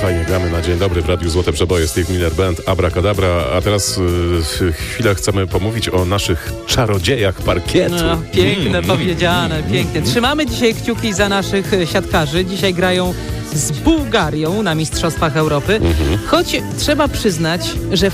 fajnie gramy na dzień dobry w Radiu Złote Przeboje. Steve Miller Band, Abracadabra. A teraz chwilę chcemy pomówić o naszych czarodziejach parkietu. No, piękne powiedziane, pięknie. Trzymamy dzisiaj kciuki za naszych siatkarzy. Dzisiaj grają z Bułgarią na Mistrzostwach Europy. Choć trzeba przyznać, że